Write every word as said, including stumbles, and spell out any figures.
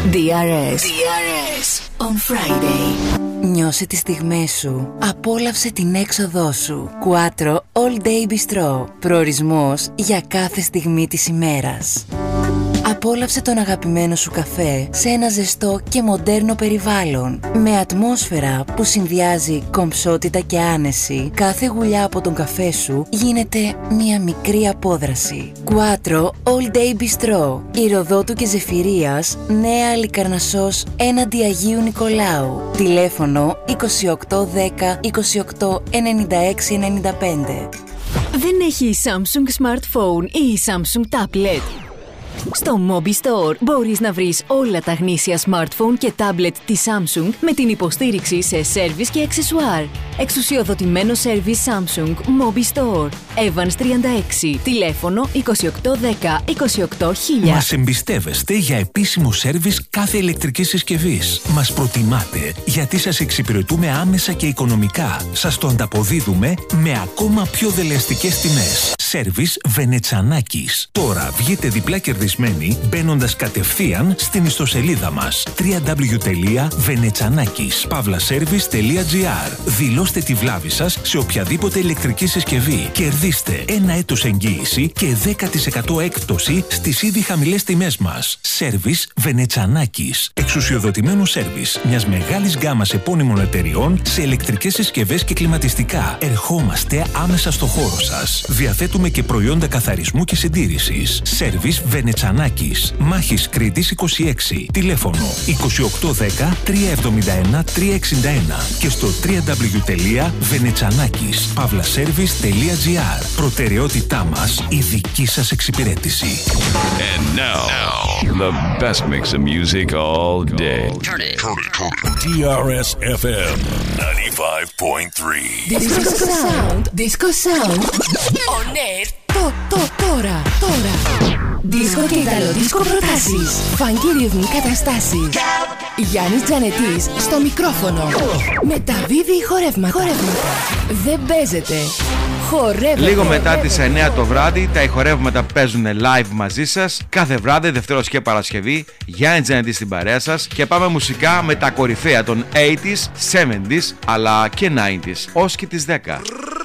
ντι αρ ες. ντι αρ ες on Friday. Νιώσε τις στιγμές σου. Απόλαυσε την έξοδό σου. Quattro All Day Bistro. Προορισμός για κάθε στιγμή της ημέρας. Απόλαυσε τον αγαπημένο σου καφέ σε ένα ζεστό και μοντέρνο περιβάλλον. Με ατμόσφαιρα που συνδυάζει κομψότητα και άνεση, κάθε γουλιά από τον καφέ σου γίνεται μια μικρή απόδραση. Quattro All Day Bistro. Ηροδότου και Ζεφυρίας, Νέα Αλικαρνασσός, έναντι Αγίου Νικολάου. Τηλέφωνο είκοσι οκτώ δέκα είκοσι οκτώ ενενήντα έξι ενενήντα πέντε. Δεν έχει Samsung Smartphone ή Samsung Tablet? Στο Mobi Store μπορείς να βρεις όλα τα γνήσια smartphone και tablet της Samsung με την υποστήριξη σε σέρβις και αξεσουάρ. Εξουσιοδοτημένο σέρβις Samsung Mobi Store. Evans τριάντα έξι. Τηλέφωνο είκοσι οκτώ δέκα είκοσι οκτώ χίλια. Μας εμπιστεύεστε για επίσημο σέρβις κάθε ηλεκτρικής συσκευής. Μας προτιμάτε γιατί σας εξυπηρετούμε άμεσα και οικονομικά. Σας το ανταποδίδουμε με ακόμα πιο δελεαστικές τιμές. Σέρβις Βενετσανάκης. Τώρα βγείτε διπλά κερδισμένοι μπαίνοντας κατευθείαν στην ιστοσελίδα μας double-u double-u double-u τελεία βενετσανάκης παύλα σέρβις τελεία τζι άρ. Δηλώστε τη βλάβη σας σε οποιαδήποτε ηλεκτρική συσκευή. Κερδίστε ένα έτος εγγύηση και δέκα τοις εκατό έκπτωση στις ήδη χαμηλές τιμές μας. Σέρβις Βενετσανάκης. Εξουσιοδοτημένο σέρβις μιας μεγάλης γκάμας επώνυμων εταιριών σε ηλεκτρικές συσκευές και κλιματιστικά. Ερχόμαστε άμεσα στο χώρο σας. Διαθέτουμε και προϊόντα καθαρισμού και συντήρησης. Σέρβις Βενετσανάκης. Μάχης Κρήτης είκοσι έξι. Τηλέφωνο είκοσι οκτώ δέκα τριακόσια εβδομήντα ένα τριακόσια εξήντα ένα και στο double-u double-u double-u τελεία βενετσανάκης παύλα σέρβις τελεία τζι άρ. Προτεραιότητά μας η δική σας εξυπηρέτηση. And now, now, the best mix of music all day. Turn it. ντι αρ ες εφ εμ ninety-five point three. Disco Sound. Disco Sound. On air. Το, το, τώρα, τώρα. Δίσκο και Ιταλοδίσκο προτάσεις. Φανκι ρυθμοί καταστάσεις. Γιάννης Τζανετής στο μικρόφωνο. Μεταδίδει χορεύματα. χορεύματα. Δεν παίζεται. Χορεύεται. Λίγο μετά τις εννιά το βράδυ τα ηχορεύματα παίζουν live μαζί σας. Κάθε βράδυ, Δευτέρος και Παρασκευή. Γιάννη Τζανετής στην παρέα σας. Και πάμε μουσικά με τα κορυφαία των ογδόντα, εβδομήντα αλλά και ενενήντα ως και τις δέκα.